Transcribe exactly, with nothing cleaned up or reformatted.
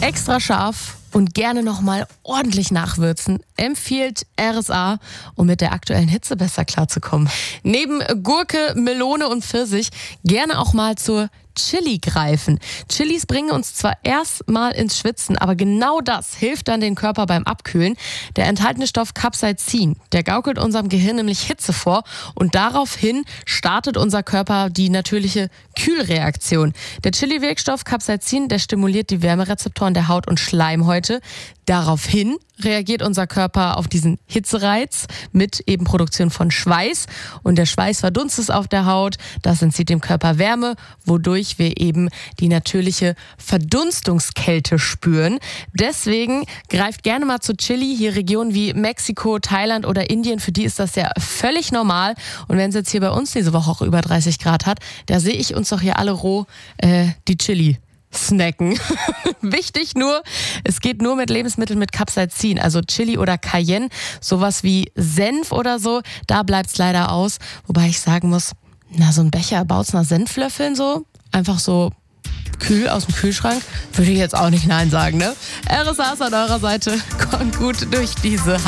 extra scharf und gerne nochmal ordentlich nachwürzen, empfiehlt R S A, um mit der aktuellen Hitze besser klarzukommen. Neben Gurke, Melone und Pfirsich gerne auch mal zur Chili greifen. Chilis bringen uns zwar erstmal ins Schwitzen, aber genau das hilft dann dem Körper beim Abkühlen. Der enthaltene Stoff Capsaicin, der gaukelt unserem Gehirn nämlich Hitze vor und daraufhin startet unser Körper die natürliche Kühlreaktion. Der Chili-Wirkstoff Capsaicin, der stimuliert die Wärmerezeptoren der Haut und Schleimhäute. Daraufhin reagiert unser Körper auf diesen Hitzereiz mit eben Produktion von Schweiß und der Schweiß verdunstet auf der Haut. Das entzieht dem Körper Wärme, wodurch wir eben die natürliche Verdunstungskälte spüren. Deswegen greift gerne mal zu Chili. Hier Regionen wie Mexiko, Thailand oder Indien, für die ist das ja völlig normal. Und wenn es jetzt hier bei uns diese Woche auch über dreißig Grad hat, da sehe ich uns doch hier alle roh äh, die Chili snacken. Wichtig nur, es geht nur mit Lebensmitteln mit Capsaicin, also Chili oder Cayenne, sowas wie Senf oder so, da bleibt's leider aus. Wobei ich sagen muss, na so ein Becher Bautzner Senflöffeln so, einfach so kühl aus dem Kühlschrank, würde ich jetzt auch nicht nein sagen, ne? R S A ist an eurer Seite, kommt gut durch diese